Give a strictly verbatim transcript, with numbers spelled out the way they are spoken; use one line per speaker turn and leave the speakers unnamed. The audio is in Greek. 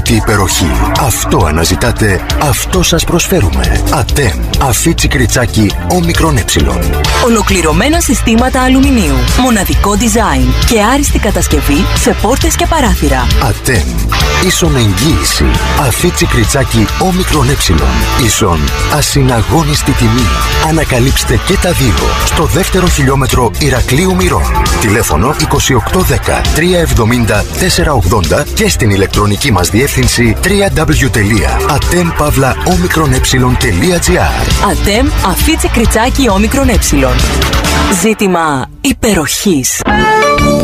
απόλυτη υπεροχή. Αυτό αναζητάτε, αυτό σας προσφέρουμε. ΑΤΕΜ. Αφίτσι κριτσάκι όμικρον ε.
Ολοκληρωμένα συστήματα αλουμινίου. Μοναδικό design και άριστη κατασκευή σε πόρτες και παράθυρα.
ΑΤΕΜ. Ίσον εγγύηση. Αφίτσι κριτσάκι όμικρον ε. Ίσον ασυναγώνιστη τιμή. Ανακαλύψτε και τα δύο στο δεύτερο χιλιόμετρο Ηρακλείου Μυρών. Τηλέφωνο είκοσι οκτώ δέκα τριακόσια εβδομήντα τέσσερα ογδόντα και στην ηλεκτρονική μας διεύθυνση double-u double-u double-u τελεία atem pavla omicron ε τελεία gr.
ΑΤΕΜ Αφίτσι κριτσάκι όμικρον ε. Ζήτημα υπεροχής.